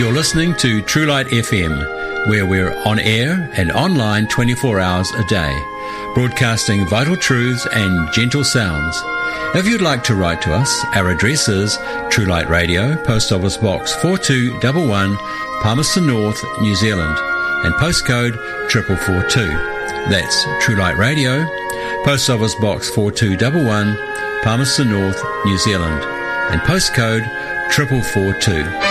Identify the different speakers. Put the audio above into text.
Speaker 1: You're listening to True Light FM, where we're on air and online 24 hours a day, broadcasting vital truths and gentle sounds. If you'd like to write to us, our address is True Light Radio, Post Office Box 4211, Palmerston North, New Zealand, and postcode 4442. That's True Light Radio, Post Office Box 4211, Palmerston North, New Zealand, and postcode 4442.